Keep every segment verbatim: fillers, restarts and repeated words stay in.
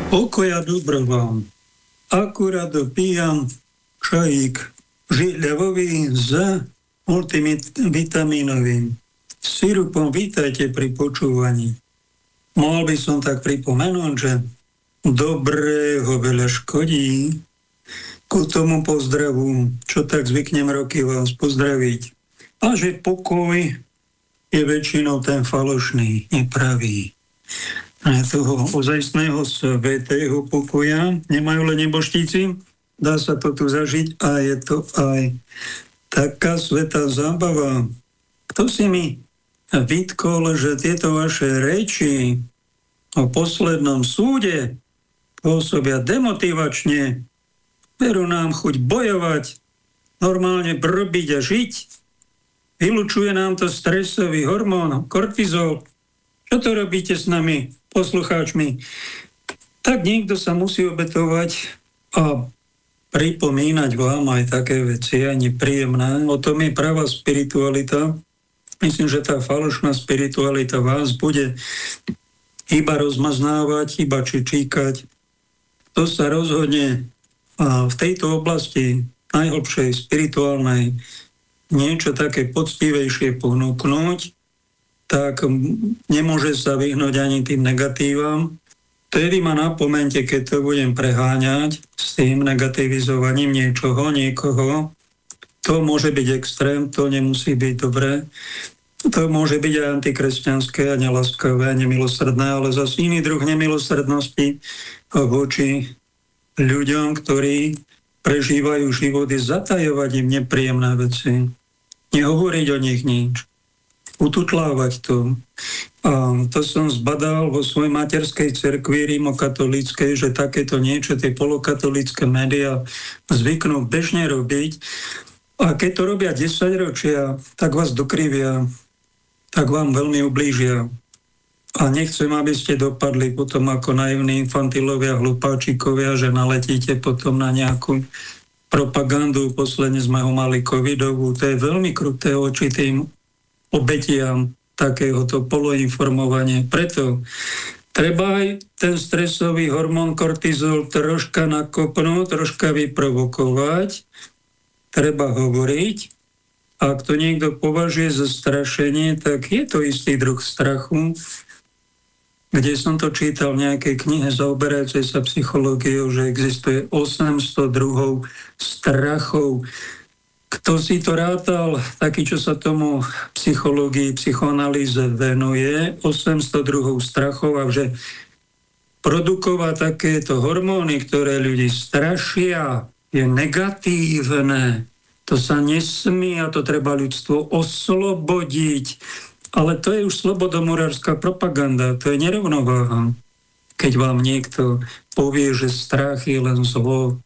Pokoja dobro vám. Akurát dopíjam čajík žihľavový s multivitamínovým sirupom. Vítajte pri počúvaní. Mohol by som tak pripomenúť, že dobrého veľa škodí. Ku tomu pozdravu, čo tak zvyknem roky vás pozdraviť. A že pokoj je väčšinou ten falošný, nepravý. A toho ozajstného svätého pokoja nemajú len neboštíci. Dá sa to tu zažiť a je to aj taká svätá zábava. Kto si mi vytkol, že tieto vaše reči o poslednom súde pôsobia demotivačne, berú nám chuť bojovať, normálne brbiť a žiť, vylučuje nám to stresový hormón, kortizol. Čo to robíte s nami, poslucháčmi? Tak niekto sa musí obetovať a pripomínať vám aj také veci, aj nepríjemné. O tom je pravá spiritualita. Myslím, že tá falošná spiritualita vás bude iba rozmaznávať, iba čičíkať. To sa rozhodne a v tejto oblasti najhlbšej spirituálnej niečo také poctivejšie ponúknuť, tak nemôže sa vyhnúť ani tým negatívam. Tedy ma napomente, keď to budem preháňať s tým negativizovaním niečoho, niekoho. To môže byť extrém, to nemusí byť dobré. To môže byť aj antikresťanské a nelaskavé a nemilosrdné, ale zase iný druh nemilosrdnosti voči ľuďom, ktorí prežívajú životy, zatajovať im nepríjemné veci. Nehovoriť o nich nič. Ututlávať to. A to som zbadal vo svojej materskej cerkvi rímokatolíckej, že takéto niečo tie polokatolícke médiá zvyknú bežne robiť. A keď to robia desaťročia, tak vás dokrivia, tak vám veľmi ublížia. A nechcem, aby ste dopadli potom ako naivní infantilovia, hlupáčikovia, že naletíte potom na nejakú propagandu. Posledne sme ho mali covidovú. To je veľmi kruté voči tým obetiam takéhoto poloinformovania. Preto treba aj ten stresový hormón kortizol troška nakopnúť, troška vyprovokovať. Treba hovoriť. Ak to niekto považuje za strašenie, tak je to istý druh strachu, kde som to čítal v nejakej knihe zaoberajúcej sa psychológiou, že existuje osemsto druhov strachov. Kto si to rátal, taký, čo sa tomu psychológii, psychoanalýze venuje, osemsto druhov strachov, a že produkovať takéto hormóny, ktoré ľudí strašia, je negatívne. To sa nesmí a to treba ľudstvo oslobodiť. Ale to je už slobodomurárska propaganda, to je nerovnováha. Keď vám niekto povie, že strach je len zlo.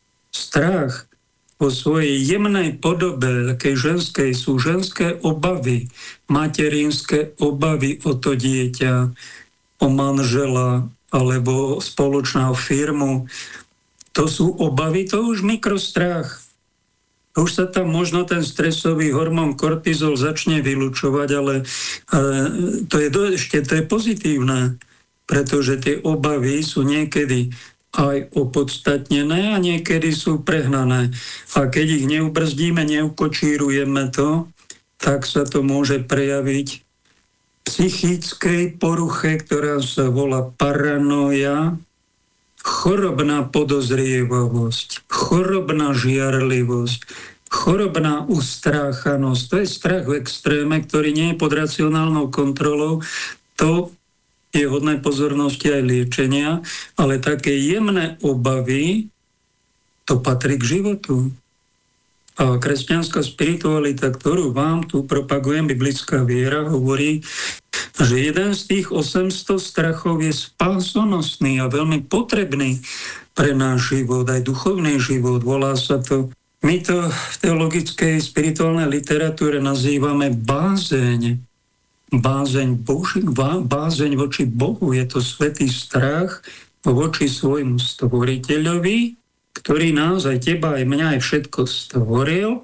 Strach vo svojej jemnej podobe, takej ženskej, sú ženské obavy, materinské obavy o to dieťa, o manžela alebo spoločného firmu. To sú obavy, to už mikrostrach. Už sa tam možno ten stresový hormón kortizol začne vylučovať, ale, ale to je do, ešte to je pozitívne, pretože tie obavy sú niekedy aj opodstatnené a niekedy sú prehnané. A keď ich neubrzdíme, neukočírujeme to, tak sa to môže prejaviť psychickej poruche, ktorá sa volá paranoja, chorobná podozrievavosť, chorobná žiarlivosť, chorobná ustráchanosť. To je strach v extréme, ktorý nie je pod racionálnou kontrolou. To je hodné pozornosti aj liečenia, ale také jemné obavy, to patrí k životu. A kresťanská spiritualita, ktorú vám tu propagujem, biblická viera, hovorí, že jeden z tých osemsto strachov je spásonosný a veľmi potrebný pre náš život, aj duchovný život. Volá sa to, my to v teologickej spirituálnej literatúre nazývame bázeň. Bázeň Boží, bázeň voči Bohu. Je to svätý strach voči svojmu stvoriteľovi, ktorý nás, aj teba, aj mňa, aj všetko stvoril.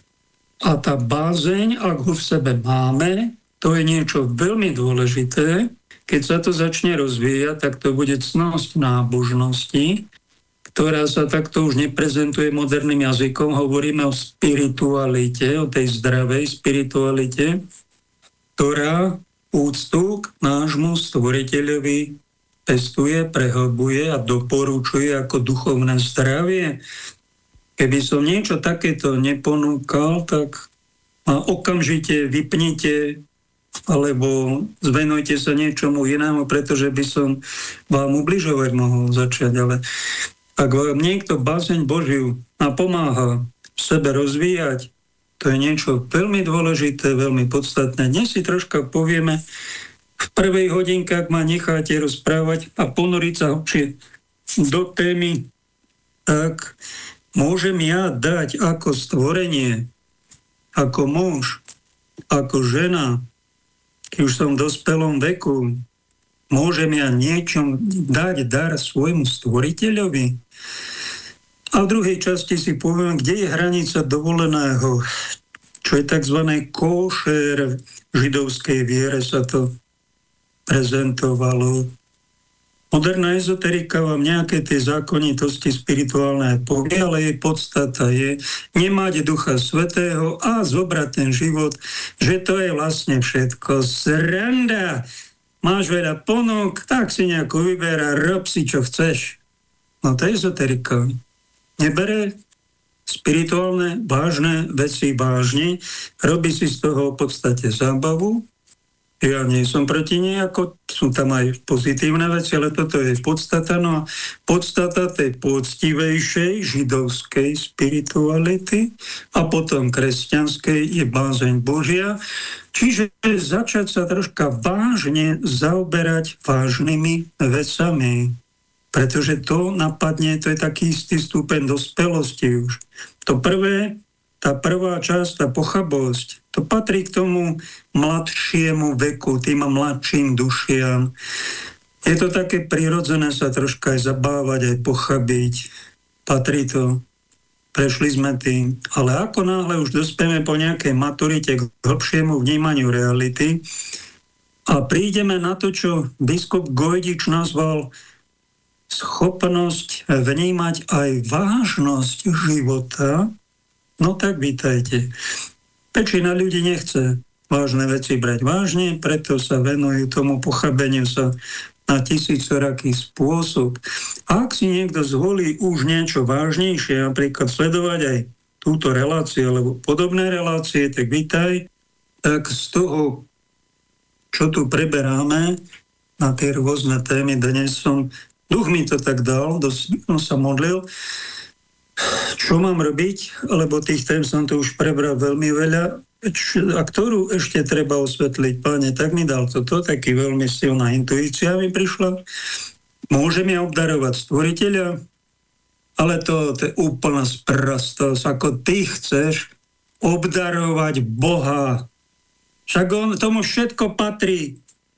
A tá bázeň, ak ho v sebe máme, to je niečo veľmi dôležité. keď sa to začne rozvíjať, tak to bude cnosť nábožnosti, ktorá sa takto už neprezentuje moderným jazykom. Hovoríme o spiritualite, o tej zdravej spiritualite, ktorá úctu k nášmu stvoriteľovi pestuje, prehlbuje a doporučuje ako duchovné zdravie. Keby som niečo takéto neponúkal, tak okamžite vypnite alebo zvenujte sa niečomu inému, pretože by som vám ubližovať mohol začať. Ale ak vám niekto bázeň Božiu napomáha v sebe rozvíjať, to je niečo veľmi dôležité, veľmi podstatné. Dnes si troška povieme v prvej hodinke, ak ma necháte rozprávať a ponoriť sa hlbšie do témy, tak môžem ja dať ako stvorenie, ako muž, ako žena, keď už som v dospelom veku, môžem ja niečom dať dar svojmu stvoriteľovi? A v druhej časti si poviem, kde je hranica dovoleného, čo je tzv. Kóšer. V židovskej viere sa to prezentovalo. Moderná ezoterika vám nejaké tie zákonitosti spirituálne povie, ale jej podstata je nemať Ducha Svätého a zobrať ten život, že to je vlastne všetko sranda. Máš veľa ponúk, tak si nejako vyberá, rob si, čo chceš. No to je ezoterika. Nebere spirituálne, vážne veci vážne, robí si z toho v podstate zábavu. Ja nie som proti nejako, sú tam aj pozitívne veci, ale toto je podstata. No a podstata tej poctivejšej židovskej spirituality a potom kresťanskej je bázeň Božia. Čiže začať sa troška vážne zaoberať vážnymi vecami, pretože to napadne, to je taký istý stupeň dospelosti už. To prvé, tá prvá časť, tá pochabosť, to patrí k tomu mladšiemu veku, tým mladším dušiam. Je to také prirodzené sa troška aj zabávať, aj pochabiť. Patrí to. Prešli sme tým. Ale ako náhle už dospieme po nejakej maturite k hlbšiemu vnímaniu reality a prídeme na to, čo biskup Gojdič nazval schopnosť vnímať aj vážnosť života, no tak vítajte. Väčšina ľudí nechce vážne veci brať vážne, preto sa venujú tomu pochabeniu sa na tisícoraký spôsob. A ak si niekto zvolí už niečo vážnejšie, napríklad sledovať aj túto reláciu alebo podobné relácie, tak vítaj, tak z toho, čo tu preberáme na tie rôzne témy, dnes som, duch mi to tak dal, dosť som sa modlil, čo mám robiť, lebo tých tém som to už prebral veľmi veľa, a ktorú ešte treba osvetliť. Páne, tak mi dal toto, taký veľmi silná intuícia mi prišla. Môžem ja obdarovať stvoriteľa, ale to, to je úplná sprostosť, ako ty chceš obdarovať Boha. Však on, tomu všetko patrí.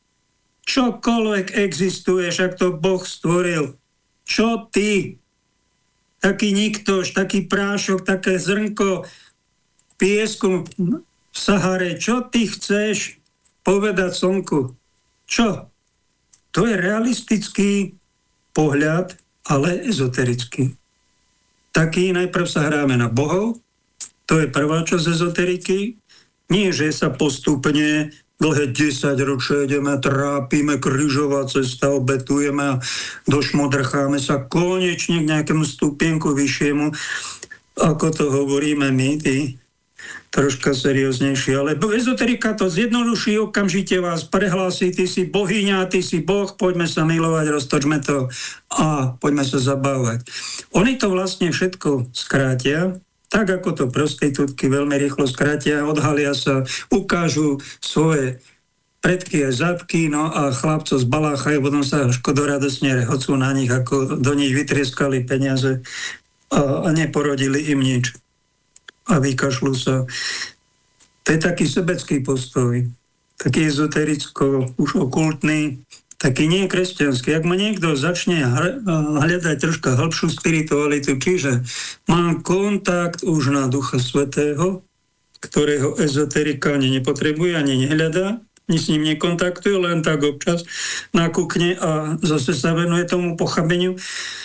Čokoľvek existuje, však to Boh stvoril. Čo ty? Taký niktož, taký prášok, také zrnko piesku v Sahare. Čo ty chceš povedať slnku? Čo? To je realistický pohľad, ale ezoterický. Taký najprv sa hráme na bohov, to je prvá časť ezoteriky. Nie, že sa postupne dlhé desaťročia ideme, trápime, križová cesta, obetujeme a došmodrcháme sa konečne k nejakému stupienku vyššiemu, ako to hovoríme my, ty, troška serióznejšie. Ale ezoterika to zjednoduší, okamžite vás prehlási, ty si bohyňa, ty si boh, poďme sa milovať, roztočme to a poďme sa zabávať. Oni to vlastne všetko skrátia, tak ako to prostitútky veľmi rýchlo skrátia, odhalia sa, ukážu svoje predky a zadky, no a chlapcov zbaláchajú, potom sa škodoradosne rehocú na nich, ako do nich vytrieskali peniaze a, a neporodili im nič. A vykašľú sa. To je taký sebecký postoj, taký ezotericko, už okultný, taký nie kresťanský. Ak ma niekto začne hľadať troška hĺbšiu spiritualitu, čiže mám kontakt už na Ducha Svätého, ktorého ezoterika ani nepotrebuje, ani nehľadá, ni s ním nekontaktuje, len tak občas nakúkne a zase sa venuje tomu pochabeniu.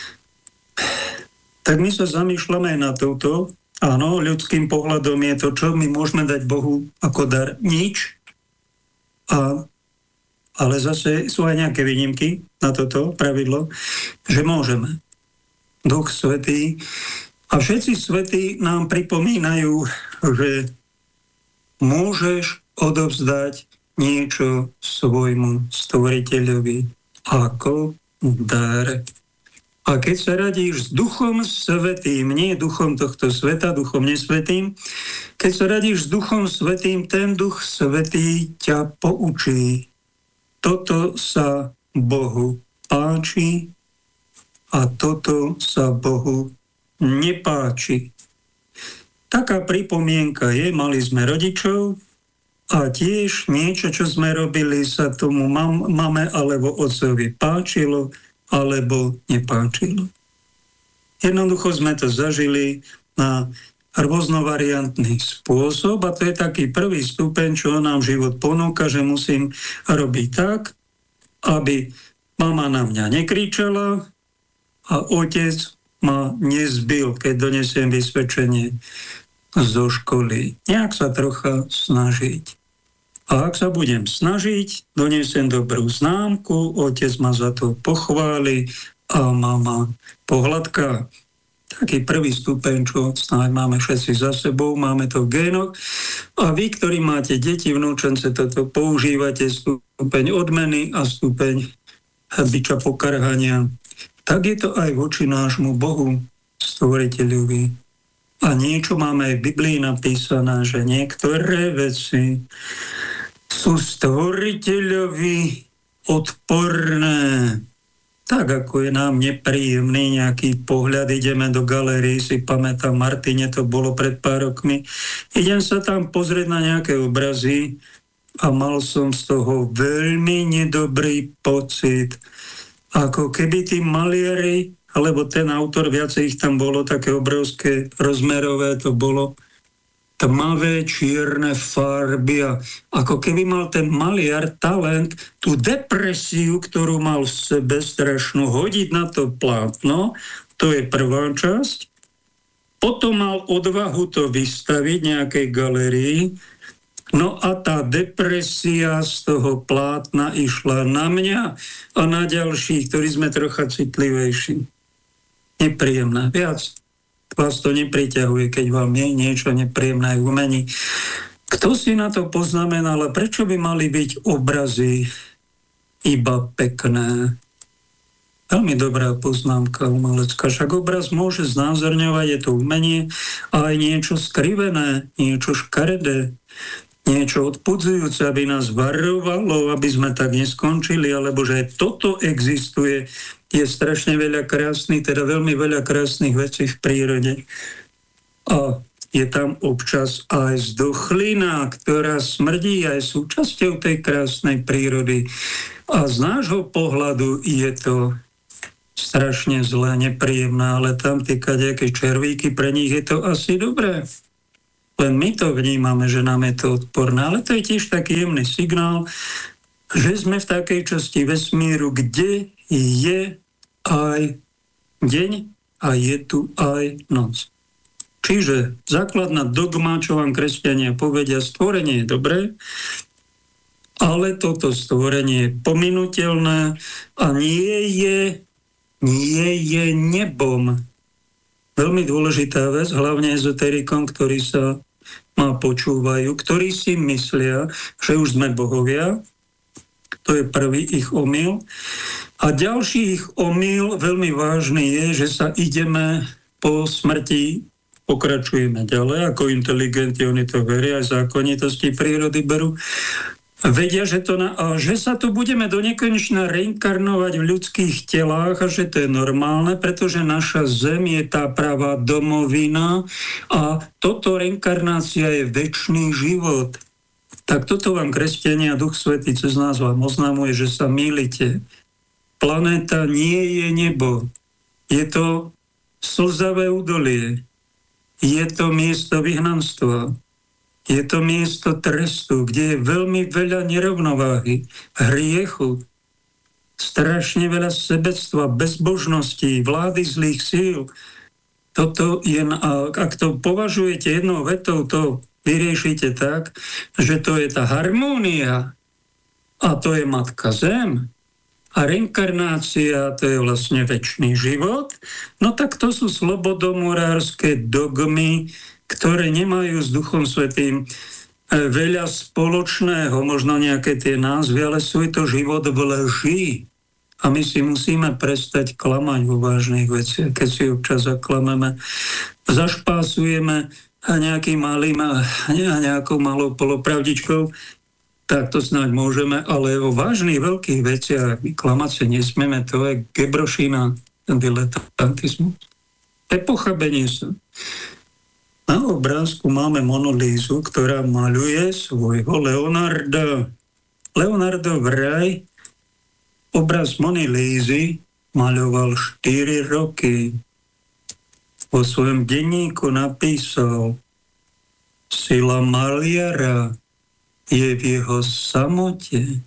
Tak my sa zamýšľame aj na touto. Áno, ľudským pohľadom je to, čo my môžeme dať Bohu ako dar. Nič. A, ale zase sú aj nejaké výnimky na toto pravidlo, že môžeme. Duch Svätý a všetci svätí nám pripomínajú, že môžeš odovzdať niečo svojmu stvoriteľovi ako dar. A keď sa radíš s Duchom Svätým, nie Duchom tohto sveta, Duchom nesvätým, keď sa radíš s Duchom Svätým, ten Duch Svätý ťa poučí. Toto sa Bohu páči a toto sa Bohu nepáči. Taká pripomienka je, mali sme rodičov a tiež niečo, čo sme robili, sa tomu mam, mame alebo otcovi páčilo, alebo nepáčilo. Jednoducho sme to zažili na rôznovariantný spôsob a to je taký prvý stupeň, čo nám život ponúka, že musím robiť tak, aby mama na mňa nekričala a otec ma nezbil, keď donesiem vysvedčenie zo školy. Nejak sa trocha snažiť. A ak sa budem snažiť, donesem dobrú známku, otec ma za to pochváli a mama pohľadká. Taký prvý stupeň, čo snáď máme všetci za sebou, máme to v génoch. A vy, ktorí máte deti, vnúčence, toto používate, stupeň odmeny a stupeň biča pokarhania. Tak je to aj voči nášmu Bohu, stvoriteľovi. A niečo máme aj v Biblii napísané, že niektoré veci sú stvoriteľovi odporné. Tak ako je nám nepríjemný nejaký pohľad, ideme do galérie, si pamätám, Martine to bolo pred pár rokmi, idem sa tam pozrieť na nejaké obrazy a mal som z toho veľmi nedobrý pocit. Ako keby tí maliari, alebo ten autor, viacej ich tam bolo, také obrovské, rozmerové to bolo, tmavé, čierne farby a ako keby mal ten maliar talent tú depresiu, ktorú mal v sebe strašnú, hodiť na to plátno, to je prvá časť. Potom mal odvahu to vystaviť nejakej galérii, no a tá depresia z toho plátna išla na mňa a na ďalších, ktorí sme trocha citlivejší. Nepríjemné, viac. Vás to nepriťahuje, keď vám je niečo nepríjemné v umení. Kto si na to poznamenal, ale prečo by mali byť obrazy iba pekné? Veľmi dobrá poznámka umelecká. Však obraz môže znázorňovať, je to umenie, a aj niečo skrivené, niečo škaredé, niečo odpudzujúce, aby nás varovalo, aby sme tak neskončili, alebo že toto existuje. Je strašne veľa krásnych, teda veľmi veľa krásnych vecí v prírode. A je tam občas aj zdochlina, ktorá smrdí aj súčasťou tej krásnej prírody. A z nášho pohľadu je to strašne zlé, nepríjemné, ale tam tie kadejaké červíky, pre nich je to asi dobré. Len my to vnímame, že nám je to odporné. Ale to je tiež taký jemný signál, že sme v takej časti vesmíru, kde je aj deň a je tu aj noc. Čiže základná dogma, čo vám kresťania povedia, stvorenie je dobré, ale toto stvorenie je pominuteľné a nie je, nie je nebom. Veľmi dôležitá vec, hlavne ezoterikom, ktorí sa ma počúvajú, ktorí si myslia, že už sme bohovia. To je prvý ich omyl. A ďalší ich omyl, veľmi vážny, je, že sa ideme po smrti, pokračujeme ďalej, ako inteligenti, oni to veria, aj zákonitosti prírody berú. Vedia, že, to na, a že sa tu budeme do nekonečna reinkarnovať v ľudských telách a že to je normálne, pretože naša zem je tá pravá domovina a toto reinkarnácia je večný život. Tak toto vám kresťania, Duch Svätý cez nás vám oznamuje, že sa mýlite. Planéta nie je nebo. Je to slzavé údolie. Je to miesto vyhnanstva. Je to miesto trestu, kde je veľmi veľa nerovnováhy, hriechu, strašne veľa sebectva, bezbožností, vlády zlých síl. Toto je, ak to považujete jednou vetou, to vyriešite tak, že to je tá harmónia a to je Matka Zem a reinkarnácia, to je vlastne večný život, no tak to sú slobodomurárske dogmy, ktoré nemajú s Duchom Svätým veľa spoločného, možno nejaké tie názvy, ale sú to život v lži. A my si musíme prestať klamať vo vážnych veciach, keď si občas zaklameme. Zašpásujeme nejakým malým a nejakou malou polopravdičkou, tak to snáď môžeme, ale vo vážnych veľkých veciach klamať sa nesmieme, to je gebrošina, diletantizmus. To je pochabenie sa. Na obrázku máme Monolízu, ktorá maľuje svojho Leonarda. Leonardo vraj obraz Monolízy maľoval štyri roky. Vo svojom denníku napísal: sila maliara je v jeho samote.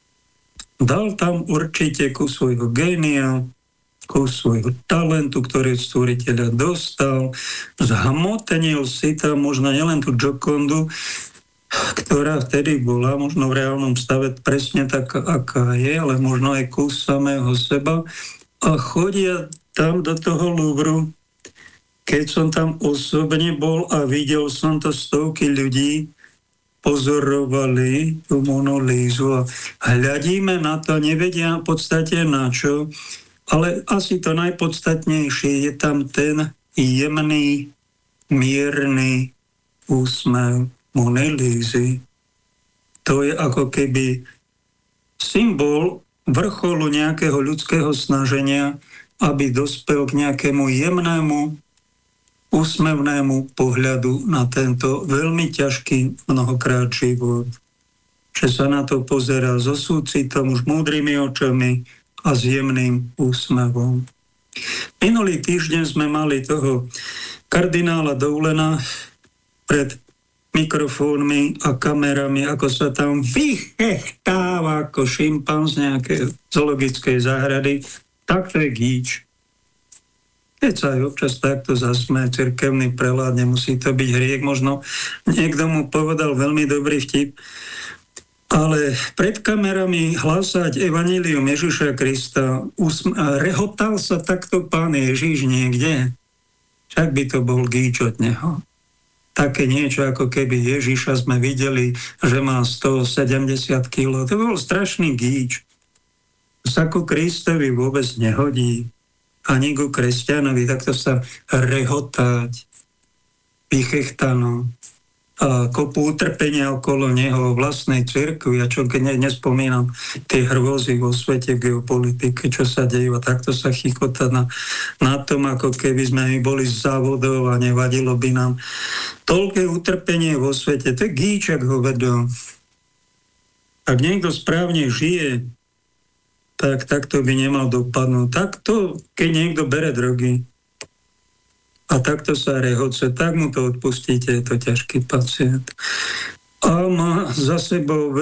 Dal tam určite ku svojho génia, kus svojho talentu, ktorý od stvoriteľa dostal, zhmotnil si tam možno nielen tú Giocondu, ktorá vtedy bola možno v reálnom stave presne tak, aká je, ale možno aj kus samého seba. A chodia tam do toho Louvru, keď som tam osobne bol a videl som to, stovky ľudí pozorovali tú Monolízu a hľadíme na to, nevedia v podstate na čo, ale asi to najpodstatnejšie je tam ten jemný, mierny úsmev Monolízy. To je ako keby symbol vrcholu nejakého ľudského snaženia, aby dospel k nejakému jemnému, úsmevnému pohľadu na tento veľmi ťažký mnohokrát život. Že sa na to pozerá so súcitom, už múdrymi očami a s jemným úsmevom. Minulý týždeň sme mali toho kardinála Doulena pred mikrofónmi a kamerami, ako sa tam vychechtáva ako šimpanz z nejakej zoologickej záhrady. Tak to je gíč. Keď sa aj občas takto zasme, cirkevný prelát, nemusí to byť hriech. Možno niekto mu povedal veľmi dobrý vtip, ale pred kamerami hlásať evanjelium Ježiša Krista, usm- rehotal sa takto pán Ježiš niekde. Však by to bol gíč od neho. Také niečo, ako keby Ježiša sme videli, že má stosedemdesiat kilogramov. To bol strašný gíč. Sa ku Kristovi vôbec nehodí. Ani ku kresťanovi. Takto sa rehotať. Vychechtano. A kopu utrpenia okolo neho, vlastnej cirkvi, ja čo keď ne, nespomínam tie hrôzy vo svete geopolitike, čo sa dejú, a takto sa chykota na, na tom, ako keby sme my boli z závodov a nevadilo by nám toľké utrpenie vo svete. To je gíčak ho vedú. Ak niekto správne žije, tak takto by nemal dopadnúť. Takto, keď niekto bere drogy, a takto sa rehoce, tak mu to odpustíte, je to ťažký pacient. A má za sebou